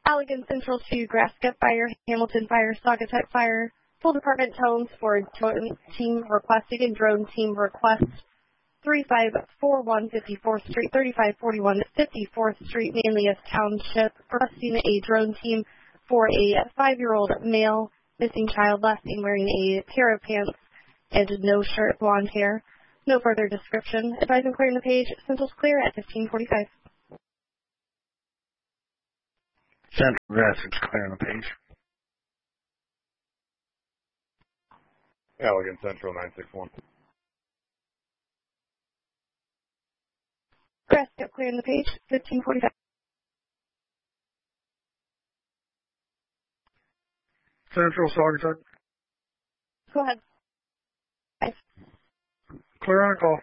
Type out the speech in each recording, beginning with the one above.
Allegan Central to Grasket Fire, Hamilton Fire, Saugatuck Fire. Full department tones for drone team requesting and drone team request 3541 54th Street, 3541 54th Street, Manlius Township, requesting a drone team for a 5-year-old male missing child, last seen wearing a pair of pants and no shirt, blonde hair. No further description. Advising clearing the page. Central's clear at 1545. Central Grasset's clearing the page. Allegan Central 961. Grasket clearing the page. 1545. Central Saugatuck. Go ahead. Clear on call.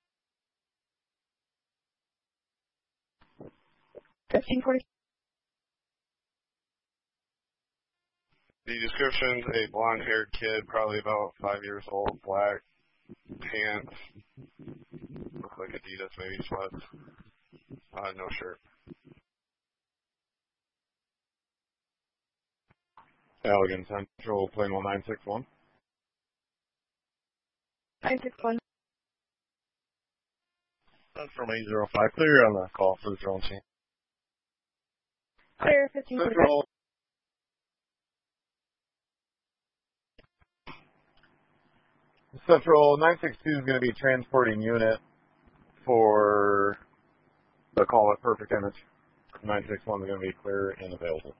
1540. The description's a blonde-haired kid, probably about 5 years old, black pants, look like Adidas, maybe sweats, no shirt. Allegan Central, Plainwell 961. 961. That's from 805. Clear on the call for the drone team. Clear 1545. Central 962 is going to be transporting unit for the call at Perfect Image. 961 is going to be clear and available.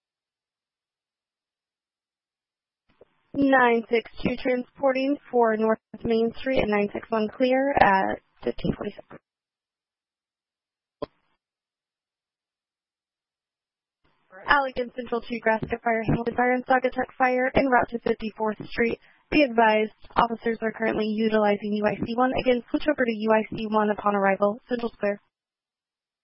962 transporting for North Main Street and 961 clear at 1546. Allegan Central to Grasket Fire, Hamilton Fire, and Saugatuck Fire en route to 54th Street. Be advised, officers are currently utilizing UIC-1. Again, switch over to UIC-1 upon arrival. Central's clear.